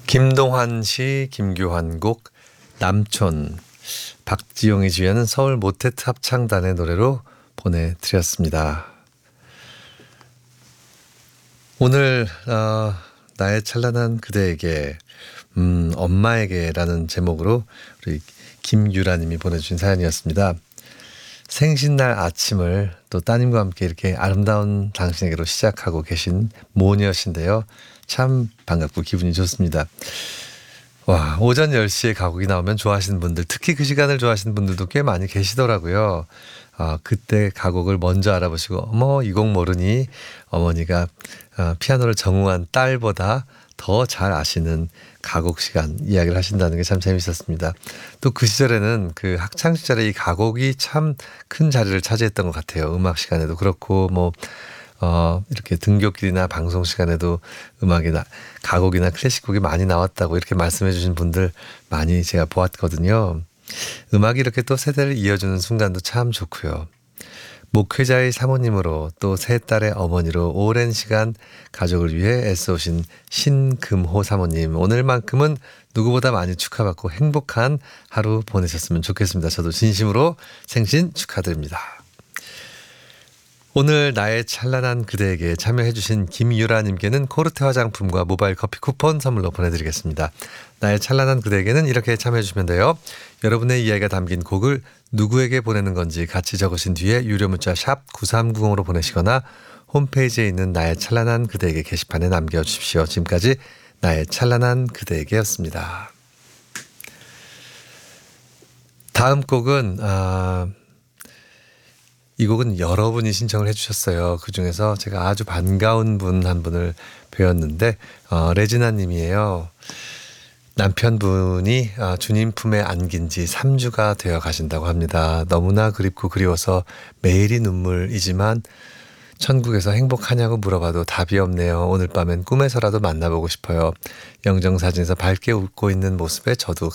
김동환 시, 김규환 곡, 남촌. 박지용이 주연은 서울 모테트 합창단의 노래로 보내드렸습니다. 오늘 나의 찬란한 그대에게 엄마에게라는 제목으로 우리 김유라님이 보내주신 사연이었습니다. 생신날 아침을 또 따님과 함께 이렇게 아름다운 당신에게로 시작하고 계신 모녀신데요. 참 반갑고 기분이 좋습니다. 와, 오전 10시에 가곡이 나오면 좋아하시는 분들, 특히 그 시간을 좋아하시는 분들도 꽤 많이 계시더라고요. 그때 가곡을 먼저 알아보시고 어머 이 곡 모르니 어머니가 피아노를 전공한 딸보다 더 잘 아시는 가곡 시간 이야기를 하신다는 게 참 재밌었습니다. 또 그 시절에는 그 학창 시절에 이 가곡이 참 큰 자리를 차지했던 것 같아요. 음악 시간에도 그렇고 이렇게 등교길이나 방송 시간에도 음악이나 가곡이나 클래식곡이 많이 나왔다고 이렇게 말씀해 주신 분들 많이 제가 보았거든요. 음악이 이렇게 또 세대를 이어주는 순간도 참 좋고요. 목회자의 사모님으로 또 세 딸의 어머니로 오랜 시간 가족을 위해 애써오신 신금호 사모님, 오늘만큼은 누구보다 많이 축하받고 행복한 하루 보내셨으면 좋겠습니다. 저도 진심으로 생신 축하드립니다. 오늘 나의 찬란한 그대에게 참여해주신 김유라님께는 코르테 화장품과 모바일 커피 쿠폰 선물로 보내드리겠습니다. 나의 찬란한 그대에게는 이렇게 참여해주시면 돼요. 여러분의 이야기가 담긴 곡을 누구에게 보내는 건지 같이 적으신 뒤에 유료 문자 샵 9390으로 보내시거나 홈페이지에 있는 나의 찬란한 그대에게 게시판에 남겨주십시오. 지금까지 나의 찬란한 그대에게였습니다. 다음 곡은 이 곡은 여러분이 신청을 해주셨어요. 그중에서 제가 아주 반가운 분 한 분을 배웠는데 레지나 님이에요. 남편분이 주님 품에 안긴 지 3주가 되어 가신다고 합니다. 너무나 그립고 그리워서 매일이 눈물이지만 천국에서 행복하냐고 물어봐도 답이 없네요. 오늘 밤엔 꿈에서라도 만나보고 싶어요. 영정사진에서 밝게 웃고 있는 모습에 저도